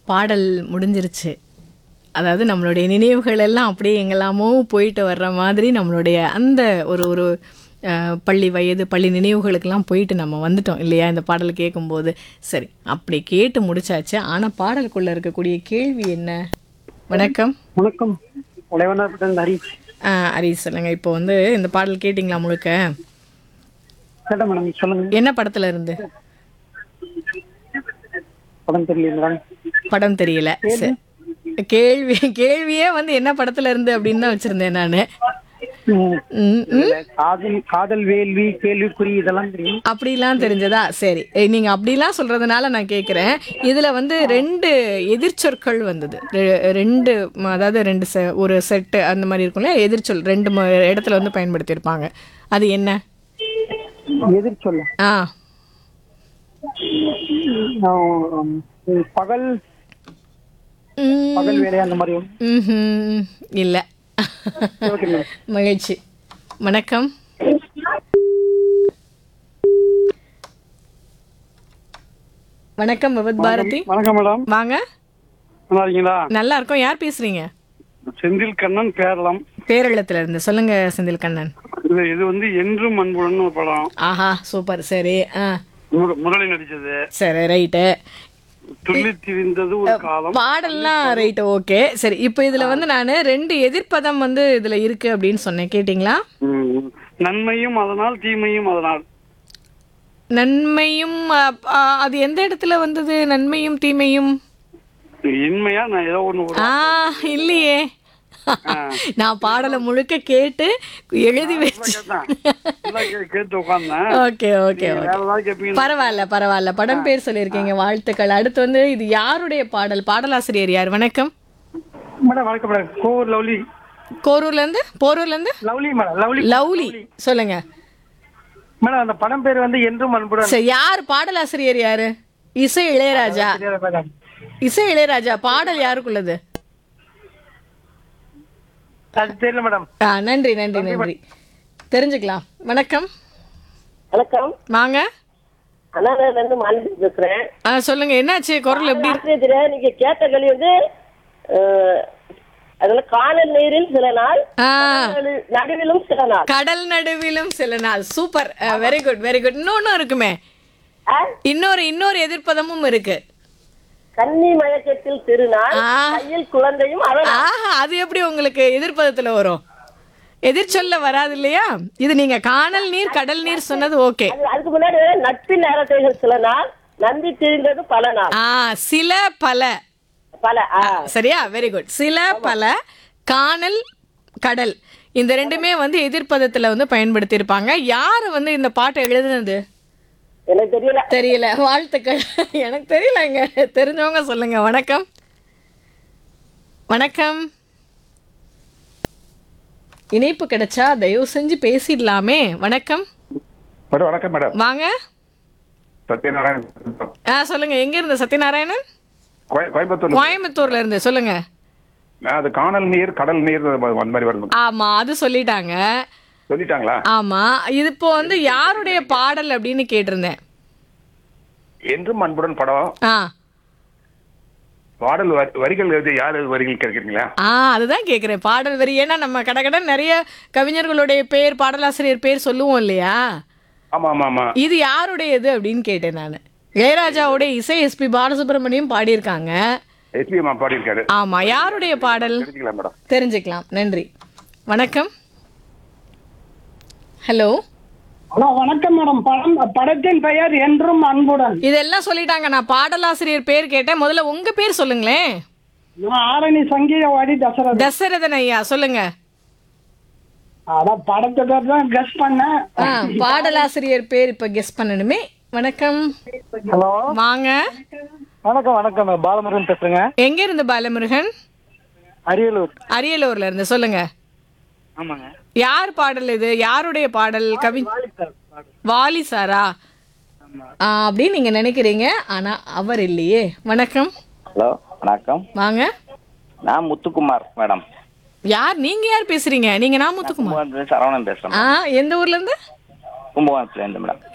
பாடல் முடிஞ்சிருச்சு. அதாவது நம்மளுடைய நினைவுகள் எல்லாம் அப்படியே எங்கெல்லாமோ போயிட்டு வர்ற மாதிரி நம்மளுடைய அந்த ஒரு ஒரு பள்ளி வயது பள்ளி நினைவுகளுக்கெல்லாம் போயிட்டு நம்ம வந்துட்டோம் இல்லையா இந்த பாடல் கேட்கும்போது. சரி, அப்படி கேட்டு முடிச்சாச்சு. ஆனால் பாடலுக்குள்ளே இருக்கக்கூடிய கேள்வி என்ன? வணக்கம். வணக்கம். ஹரிஷ். ஹரிஷ் சொல்லுங்க. இப்போ வந்து இந்த பாடல் கேட்டிங்களா முழுக்க? கேட்டேன் மேடம், சொல்லுங்க. என்ன படத்துல இருந்து? படம் தெரியல மேடம். படம் தெரியல. சரி, கேள்வியே வந்து என்ன படத்துல இருந்து அப்படின்னு தான் வச்சிருந்தேன் நானு. காதல் வேள்வி கேள்விக்குறி இதெல்லாம் தெரியும். அப்படிலாம் தெரிஞ்சதா? சரி, நீங்க அப்படிலாம் சொல்றதுனால நான் கேட்குறேன். இதுல வந்து 2 எதிர்ச்சொற்கள் வந்தது. அதாவது 2 ஒரு செட்டு அந்த மாதிரி இருக்கும்ல, எதிர்ச்சொல் 2 இடத்துல வந்து பயன்படுத்தியிருப்பாங்க. அது என்ன எதிர்ச்சொல்ல? பகல் பகல் வேலை அந்த மாதிரி இல்ல. மகிழ்ச்சி. வணக்கம். வணக்கம் விபத் பாரதி. வணக்கம் மேடம். வாங்க. நல்லா இருக்கீங்களா? நல்லா இருக்கோம். யார் பேசுறீங்க? செந்தில் கண்ணன், பேரளம். பேரளத்துல இருந்து. சொல்லுங்க செந்தில் கண்ணன். இது வந்து என்றும் அன்புடன் ஒரு படம். ஆஹா, சூப்பர். சரி, முரளி நடிச்சது. சரி, ரைட்டு. துள்ளி திரிந்தது ஒரு காலம். பாடல்லாம் ரைட்டு, ஓகே. சரி, இப்போ இதுல வந்து நான் 2 எதிர்ப்பதம் வந்து இதுல இருக்கு அப்படின்னு சொன்னேன், கேட்டீங்களா? நன்மையும் அதனால், தீமையும் அதனால். நன்மையும் அது எந்த இடத்துல வந்தது? நன்மையும் தீமையும் இன்மையா? நான் ஏதோ ஒண்ணு இல்லையே. நான் பாடலை முழுக்க கேட்டு எழுதி வச்சு கேட்டு உட்கார்ந்தேன். ஓகே ஓகே ஓகே, பரவாயில்ல. படம் பேர் சொல்லியிருக்கீங்க, வாழ்த்துக்கள். அடுத்து வந்து இது யாருடைய பாடல்? பாடலாசிரியர் யார்? வணக்கம் மேடம். வணக்கம் மேடம். கோவூர் லவ்லி. போரூர்ல இருந்து லவ்லி மேடம். லவ்லி சொல்லுங்க மேடம். அந்த படம் பேர் வந்து என்றும் அன்புடன். சரி, யார் பாடலாசிரியர்? யாரு? இசை இளையராஜா. பாடல் யாருக்குள்ளது? தெரியல மேடம். நன்றி. தெரிஞ்சுக்கலாம். வணக்கம். வணக்கம். வாங்க. சொல்லுங்க, என்னாச்சு? குரல் எப்படி இருக்கு? நீங்க கேட்ட கேள்வி வந்து காணல் நீரில் சில நாள், நடுவிலும் சில நாள், கடல் நடுவிலும் சில நாள். Super, very good. இன்னொன்னு இருக்குமே, இன்னொரு எதிர்ப்பதமும் இருக்கு. கன்னி மயக்கத்தில் திருநாள், கையில் குழந்தையும். அது எப்படி உங்களுக்கு எதிர்ப்பதத்துல வரும்? எதிர்ச்சொல்ல வராது இல்லையா? இது நீங்க காணல் நீர் கடல் நீர் சொன்னது ஓகே. அதுக்கு முன்னாடி நட்பின் நேரத்தைகள் சில நாள், நந்தி திரிந்தது பல நாள். சில பல. சரியா? Very good. சில பல, காணல் கடல், இந்த 2மே வந்து எதிர்ப்பதத்துல வந்து பயன்படுத்தி இருப்பாங்க. யாரு வந்து இந்த பாட்டை எழுதுனது? எனக்கு தெரியல. வாழ்த்துக்கள். எனக்கு தெரியலங்க, தெரிஞ்சவங்க சொல்லுங்க. வணக்கம். இணைப்பு கிடைச்சா தயவு செஞ்சு பேசிடலாமே. வணக்கம். வணக்கம் மேடம். வாங்க. சத்யநாராயணன். சொல்லுங்க, எங்க இருந்து? சத்யநாராயணன், கோயம்புத்தூர்ல இருந்து. சொல்லுங்க. அது காணல் நீர் கடல் நீர் அந்த மாதிரி வருது. ஆமா, அது சொல்லிட்டாங்களா? ஆமா. இது இப்போ வந்து யாருடைய பாடல் அப்படின்னு கேட்டிருந்தேன். என்றும் அன்புடன் படம். பாடல் வரிகள் யாரு வரிகள் கேட்கிறீங்களா? அதுதான் கேக்குறேன். பாடல் வரி. ஏன்னா நம்ம கடகடன் நிறைய கவிஞர்களுடைய பேர், பாடலாசிரியர் பேர் சொல்லுவோம் இல்லையா? ஆமா. இது யாருடையது அப்படின்னு கேட்டேன் நான். இளையராஜாவுடைய இசை எஸ்பி பாலசுப்ரமணியம் பாடியிருக்காங்க. பாடியிருக்காரு. ஆமா, யாருடைய பாடல் தெரிஞ்சுக்கலாம். நன்றி. வணக்கம். ஹலோ. வணக்கம் மேடம். படத்தின் பெயர் என்றும் அன்புடன். இதெல்லாம் சொல்லிட்டாங்க. நான் பாடலாசிரியர் பேர் கேட்டேன். முதல்ல உங்க பேர் சொல்லுங்களேன். ஆரணி சங்கீதவாடி தசரதன் ஐயா. சொல்லுங்க. படத்தை பேர் தான் கெஸ் பண்ணேன். பாடலாசிரியர் பேர் இப்ப கெஸ் பண்ணணுமே. வணக்கம். ஹலோ. வாங்க. வணக்கம். பாலமுருகன் பேசுறேங்க. எங்க இருந்து பாலமுருகன்? அரியலூர்ல இருந்து. சொல்லுங்க. ஆமாங்க. யார் பாடல் இது? யாருடைய பாடல்? வாலி சாரா அப்படின்னு நீங்க நினைக்கிறீங்க, ஆனா அவர் இல்லையே. வணக்கம். ஹலோ. வணக்கம். வாங்க. நான் முத்துக்குமார் மேடம். யார் நீங்க? யார் பேசுறீங்க? நீங்க? நான் முத்துக்குமார். சரவணன் பேசுறேன். எந்த ஊர்ல இருந்து? கும்பகோணத்துல இருந்து மேடம்.